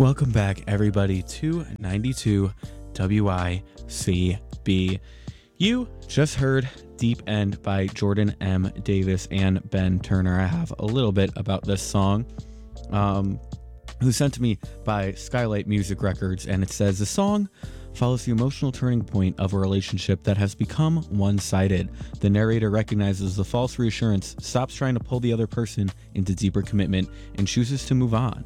Welcome back, everybody, to 92 WICB. You just heard Deep End by Jordan M. Davis and Ben Turner. I have a little bit about this song, who's sent to me by Skylight Music Records, and it says, the song follows the emotional turning point of a relationship that has become one-sided. The narrator recognizes the false reassurance, stops trying to pull the other person into deeper commitment, and chooses to move on.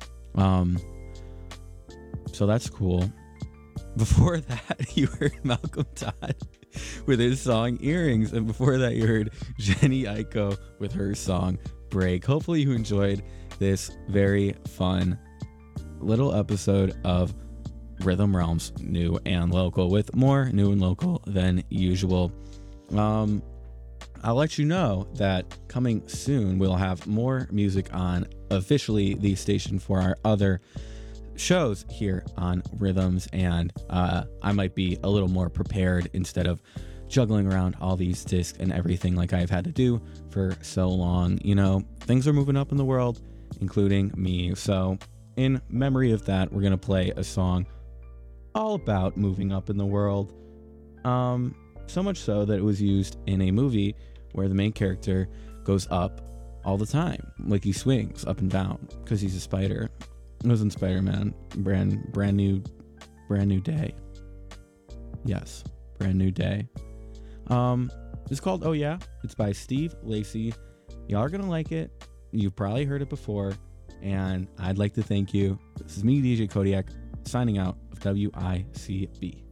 So that's cool. Before that, you heard Malcolm Todd with his song Earrings, and before that, you heard Jenny Aiko with her song Break. Hopefully you enjoyed this very fun little episode of Rhythm Realms New and Local, with more new and local than usual. I'll let you know that coming soon we'll have more music on officially the station for our other shows here on Rhythms, and I might be a little more prepared instead of juggling around all these discs and everything like I've had to do for so long. You know, things are moving up in the world, including me. So in memory of that, we're gonna play a song all about moving up in the world, so much so that it was used in a movie where the main character goes up all the time, like he swings up and down because he's a spider. It was in Spider-Man, brand new day. Yes, brand new day. It's called Oh Yeah. It's by Steve Lacy. Y'all are gonna like it. You've probably heard it before, and I'd like to thank you. This is me, DJ Kodiak, signing out of WICB.